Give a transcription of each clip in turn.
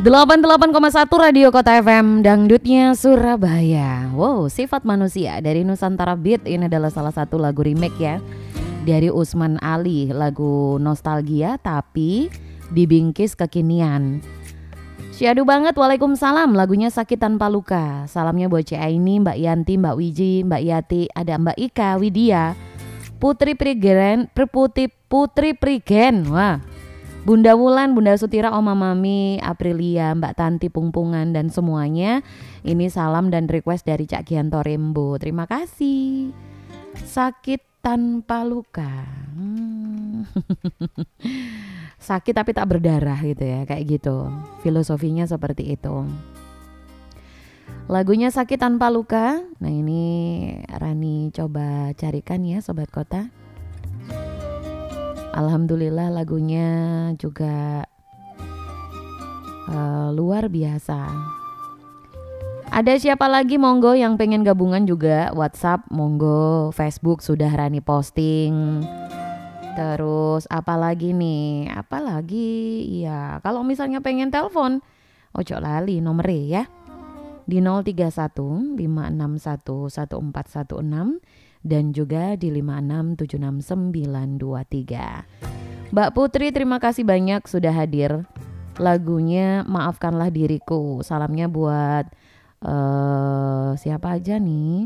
88,1 Radio Kota FM Dangdutnya Surabaya. Wow, Sifat Manusia dari Nusantara Beat. Ini adalah salah satu lagu remake ya, dari Usman Ali. Lagu nostalgia tapi dibingkis kekinian. Syahdu banget, waalaikumsalam. Lagunya Sakit Tanpa Luka. Salamnya buat Cik Aini, Mbak Yanti, Mbak Wiji, Mbak Yati, ada Mbak Ika, Widya, Putri Prigen, Putri Prigen. Wah, Bunda Wulan, Bunda Sutira, Oma Mami, Aprilia, Mbak Tanti Pungpungan dan semuanya. Ini salam dan request dari Cak Gianto Rembo. Terima kasih. Sakit tanpa luka. Sakit tapi tak berdarah gitu ya, kayak gitu. Filosofinya seperti itu. Lagunya Sakit Tanpa Luka. Nah ini Rani coba carikan ya Sobat Kota. Alhamdulillah lagunya juga luar biasa. Ada siapa lagi monggo yang pengen gabungan juga? WhatsApp monggo, Facebook sudah Rani posting. Terus apa lagi nih? Apa lagi? Iya, kalau misalnya pengen telepon, ojo lali nomornya ya. Di 031 561 1416 dan juga di 5676923. Mbak Putri terima kasih banyak sudah hadir. Lagunya Maafkanlah Diriku. Salamnya buat siapa aja nih?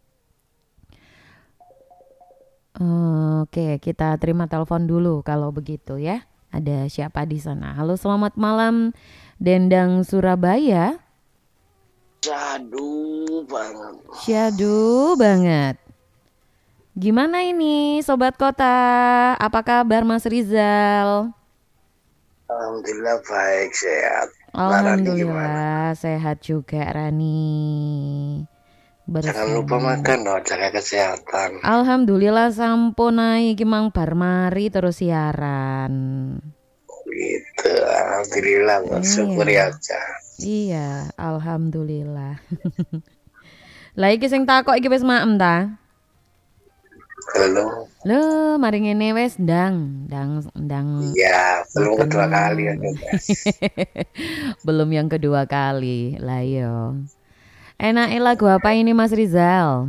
Oke, kita terima telepon dulu kalau begitu ya. Ada siapa di sana? Halo, selamat malam Dendang Surabaya. Syahdu banget. Gimana ini Sobat Kota? Apa kabar Mas Rizal? Alhamdulillah baik, sehat. Alhamdulillah sehat juga Rani. Jangan lupa makan loh, jaga kesehatan. Alhamdulillah sampun iki mang bar mari terus siaran. Gitu, alhamdulillah bersyukuri aja. Iya, alhamdulillah. Lah iki sing takok iki wis maem ta? Belum. Loh, mari ngene wis ndang. Iya, belum kedua kali ya, guys. Belum yang kedua kali. Lah yo. Enake lagu apa ini Mas Rizal?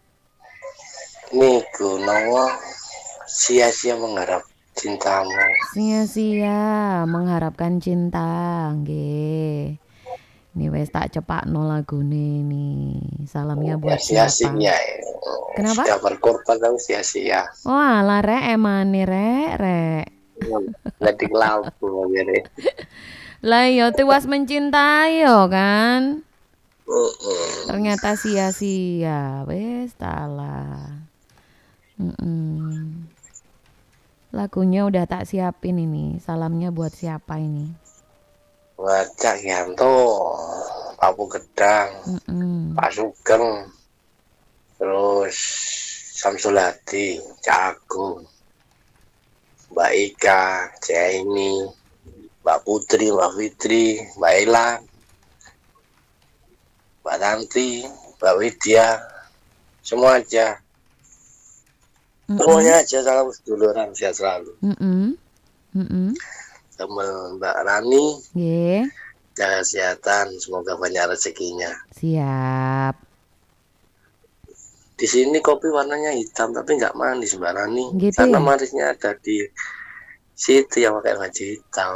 Nih, Gunawa sia-sia mengharap cintamu. Sia-sia mengharapkan cinta, nggih. Ini wes tak cepakno lagune nih. Salamnya buat siapa? Sia-sia. Kenapa? Sudah berkorban tapi sia-sia. Wah, lah rek emane rek. Letting lampu jadi. Lah yo tewas mencintai yo kan. Ternyata sia-sia. Wes salah. Lagunya udah tak siapin ini. Salamnya buat siapa ini? Buat Cak Gianto, Papu Gedang, Pak Sugeng, terus Samsul Hadi, Cak Agung, Mbak Ika, Cik Aini, Mbak Putri, Mbak Fitri, Mbak Ela, Mbak Tanti, Mbak Widya, semua aja. Semuanya aja salam seduluran, sehat selalu. Sama Mbak Rani, jaga kesehatan, semoga banyak rezekinya. Siap. Di sini kopi warnanya hitam tapi nggak manis Mbak Rani, gitu karena ya? manisnya ada di situ yang pakai baju hitam.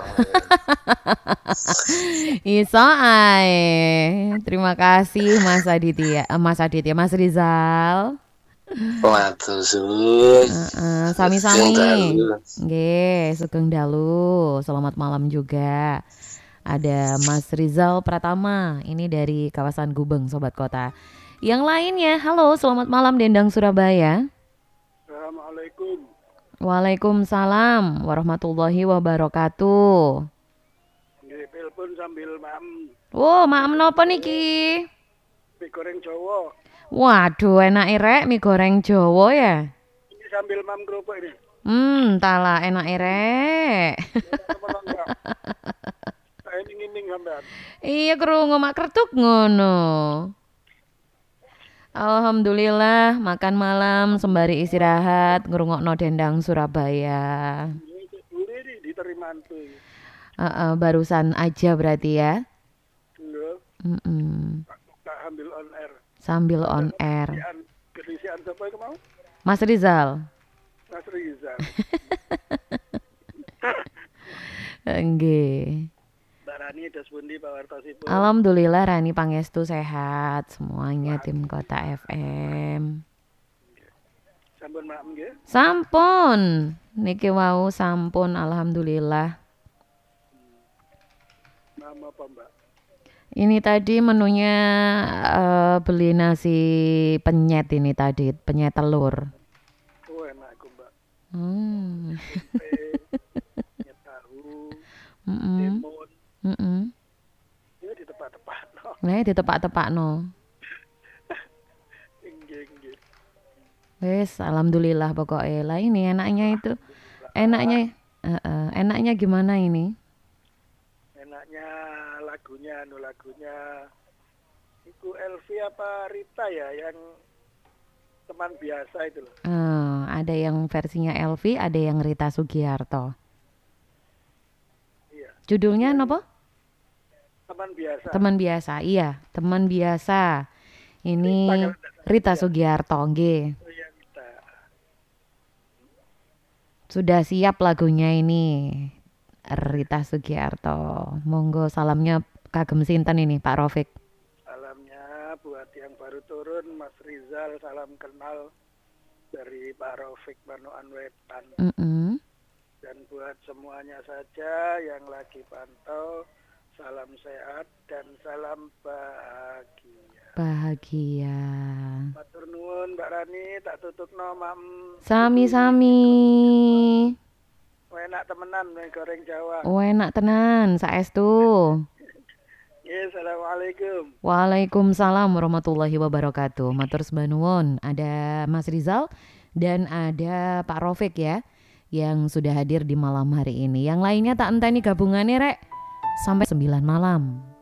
Iso ae. Terima kasih Mas Aditya, Mas Rizal. Waduh, sus. Sami-sami. Nggih, Sugeng Dalu. Selamat malam juga. Ada Mas Rizal Pratama. Ini dari kawasan Gubeng, Sobat Kota. Yang lainnya, halo, selamat malam Dendang Surabaya. Assalamualaikum. Waalaikumsalam warahmatullahi wabarakatuh. Nggih, telepon sambil maem. Wow, maem nopo niki? Mie goreng Jawa. Waduh, enak rek mie goreng Jawa ya. Ini sambil maem kerupuk ini. Tala enak rek. Saya ingin sampean. Iya krungu mak kertuk ngono. Alhamdulillah makan malam sembari istirahat ngrungokno Dendang Surabaya. Ini diterima itu. Barusan aja berarti ya. Iya, Mm-mm. tak ambil on air. Sambil on air. Kerisian siapa itu mau? Mas Rizal. Mas Rizal. Nggih. Mbak Rani das pundi Pak Wartosipun? Alhamdulillah Rani Pangestu sehat semuanya tim Kota FM. Sampun maem nggih. Sampun. Niki wau sampun alhamdulillah. Nama apa Mbak? Ini tadi menunya beli nasi penyet ini tadi, penyet telur. Oh enak aku Mbak. Tempe, nyet tahu, Mm-mm. timun. Mm-mm. Ini di tempat-tempat no. Nah, ditepak-tepakno. Inggih. Wes, alhamdulillah pokoknya. Lah ini enaknya itu. Enaknya gimana ini? Enaknya lagunya itu Elvi apa Rita ya yang teman biasa itu loh. Ada yang versinya Elvi, ada yang Rita Sugiarto. Iya. Judulnya apa? Teman biasa. Teman biasa. Iya, teman biasa. Ini Rita Sugiarto, nggih. Oh iya Rita. Sudah siap lagunya ini. Rita Sugiarto. Monggo salamnya kagem sinten ini Pak Rofik. Salamnya buat yang baru turun Mas Rizal, salam kenal dari Pak Rofik Banoan Wetan. Dan buat semuanya saja yang lagi pantau, salam sehat dan salam bahagia. Matur nuwun Mbak Rani, tak tutupno mam. Sami-sami. Enak temenan nih goreng Jawa. Enak tenan, saestu. Ya, assalamualaikum. Waalaikumsalam warahmatullahi wabarakatuh. Matur sebanuwun. Ada Mas Rizal dan ada Pak Rofik ya, yang sudah hadir di malam hari ini. Yang lainnya tak enteni gabungannya rek sampai 9 malam.